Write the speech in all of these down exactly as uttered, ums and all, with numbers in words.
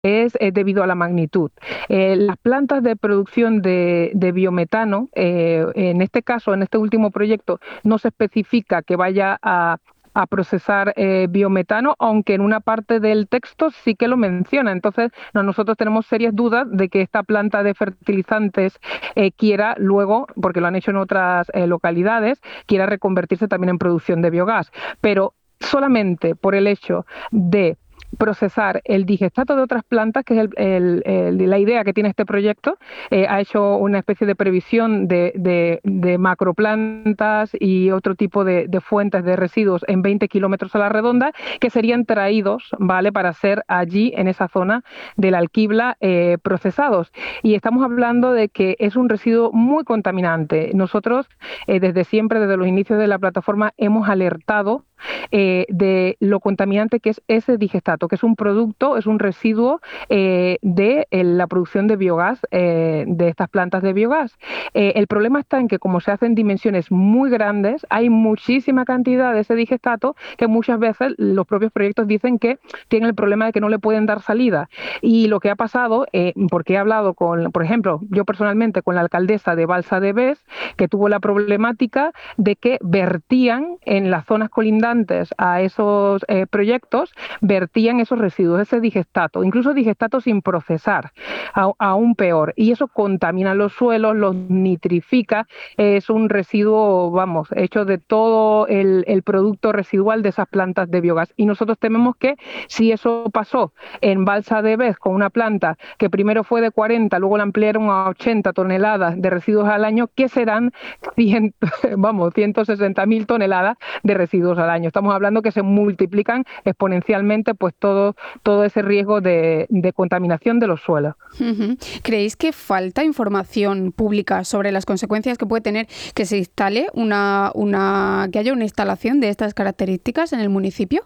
es eh, debido a la magnitud. Eh, las plantas de producción de, de biometano, eh, en este caso, en este último proyecto, no se especifica que vaya a, a procesar eh, biometano, aunque en una parte del texto sí que lo menciona. Entonces, no, nosotros tenemos serias dudas de que esta planta de fertilizantes eh, quiera luego, porque lo han hecho en otras eh, localidades, quiera reconvertirse también en producción de biogás. Pero solamente por el hecho de procesar el digestato de otras plantas, que es el, el, el, la idea que tiene este proyecto, eh, ha hecho una especie de previsión de, de, de macroplantas y otro tipo de, de fuentes de residuos en veinte kilómetros a la redonda que serían traídos, ¿vale?, para ser allí, en esa zona de la Alquibla, eh, procesados. Y estamos hablando de que es un residuo muy contaminante. Nosotros, eh, desde siempre, desde los inicios de la plataforma, hemos alertado eh, de lo contaminante que es ese digestato, que es un producto, es un residuo eh, de eh, la producción de biogás, eh, de estas plantas de biogás. Eh, el problema está en que como se hacen dimensiones muy grandes, hay muchísima cantidad de ese digestato que muchas veces los propios proyectos dicen que tienen el problema de que no le pueden dar salida. Y lo que ha pasado, eh, porque he hablado con, por ejemplo, yo personalmente con la alcaldesa de Balsa de Bes, que tuvo la problemática de que vertían en las zonas colindantes a esos eh, proyectos, vertían esos residuos, ese digestato, incluso digestato sin procesar, a, aún peor. Y eso contamina los suelos, los nitrifica, es un residuo, vamos, hecho de todo el, el producto residual de esas plantas de biogás. Y nosotros tememos que si eso pasó en Balsa de Bes con una planta que primero fue de cuarenta, luego la ampliaron a ochenta toneladas de residuos al año, ¿qué serán cien, vamos, ciento sesenta mil toneladas de residuos al año? Estamos hablando que se multiplican exponencialmente pues todo, todo ese riesgo de, de contaminación de los suelos. Uh-huh. ¿Creéis que falta información pública sobre las consecuencias que puede tener que se instale una, una, que haya una instalación de estas características en el municipio?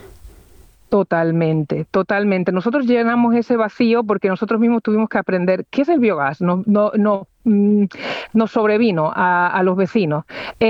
Totalmente, totalmente. Nosotros llenamos ese vacío porque nosotros mismos tuvimos que aprender qué es el biogás. No, no, no nos sobrevino a, a los vecinos.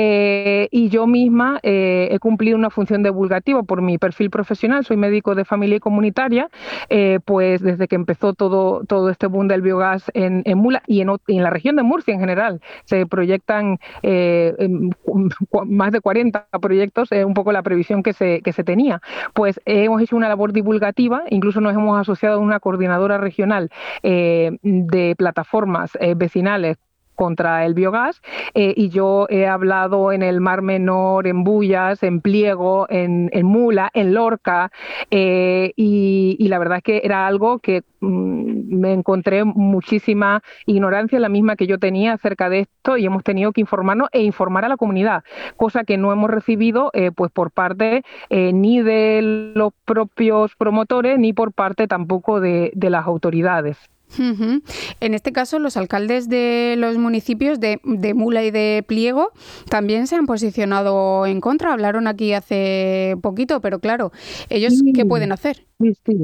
Eh, y yo misma eh, he cumplido una función divulgativa por mi perfil profesional, soy médico de familia y comunitaria, eh, pues desde que empezó todo, todo este boom del biogás en, en Mula y en, y en la región de Murcia en general. Se proyectan eh, más de cuarenta proyectos, es un poco la previsión que se, que se tenía. Pues eh, hemos hecho una labor divulgativa, incluso nos hemos asociado a una coordinadora regional eh, de plataformas eh, vecinales contra el biogás, eh, y yo he hablado en el Mar Menor, en Bullas, en Pliego, en, en Mula, en Lorca, eh, y, y la verdad es que era algo que mmm, me encontré muchísima ignorancia, la misma que yo tenía acerca de esto, y hemos tenido que informarnos e informar a la comunidad, cosa que no hemos recibido eh, pues por parte eh, ni de los propios promotores ni por parte tampoco de, de las autoridades. Uh-huh. En este caso, los alcaldes de los municipios de, de Mula y de Pliego también se han posicionado en contra. Hablaron aquí hace poquito, pero claro, ¿ellos Sí, qué pueden hacer? sí, sí.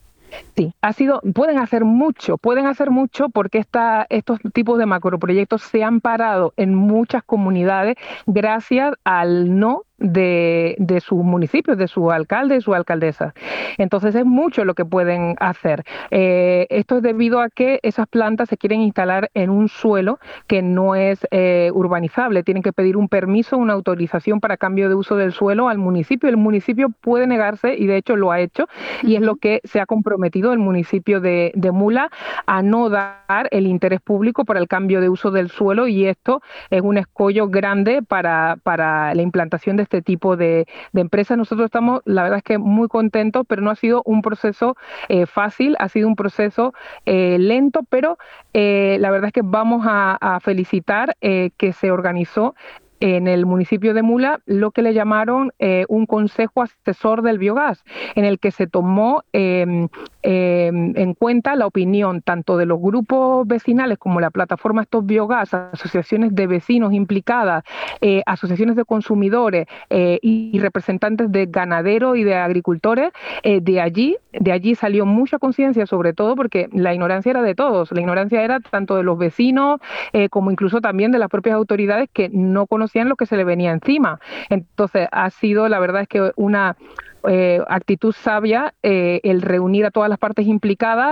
Sí, ha sido, pueden hacer mucho, pueden hacer mucho porque esta, estos tipos de macroproyectos se han parado en muchas comunidades gracias al no de, de sus municipios, de su alcalde y su alcaldesa. Entonces es mucho lo que pueden hacer. Eh, esto es debido a que esas plantas se quieren instalar en un suelo que no es eh, urbanizable. Tienen que pedir un permiso, una autorización para cambio de uso del suelo al municipio. El municipio puede negarse y de hecho lo ha hecho, y es lo que se ha comprometido el municipio de, de Mula a no dar el interés público para el cambio de uso del suelo, y esto es un escollo grande para, para la implantación de este tipo de, de empresas. Nosotros estamos, la verdad es que muy contentos, pero no ha sido un proceso eh, fácil, ha sido un proceso eh, lento, pero eh, la verdad es que vamos a, a felicitar eh, que se organizó en el municipio de Mula lo que le llamaron eh, un consejo asesor del biogás, en el que se tomó eh, eh, en cuenta la opinión tanto de los grupos vecinales como la plataforma Estos Biogás, asociaciones de vecinos implicadas, eh, asociaciones de consumidores eh, y, y representantes de ganaderos y de agricultores. Eh, de allí, de allí salió mucha conciencia, sobre todo porque la ignorancia era de todos, la ignorancia era tanto de los vecinos eh, como incluso también de las propias autoridades que no conocían lo que se le venía encima. Entonces ha sido, la verdad es que una eh, actitud sabia eh, el reunir a todas las partes implicadas